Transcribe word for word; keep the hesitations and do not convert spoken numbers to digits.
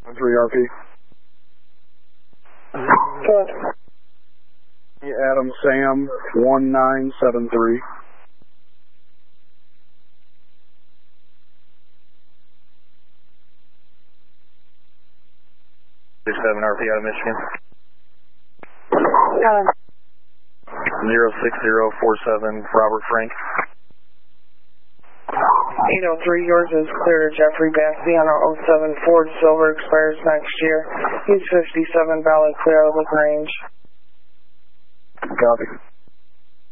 three R P. Good. Adam Sam, one nine seven three. seven R P out of Michigan. Got him. zero six zero four seven, Robert Frank. eight oh three, yours is clear. Jeffrey Bastiano, oh seven Ford Silver, expires next year. He's fifty-seven, valid, clear out of the range. Copy.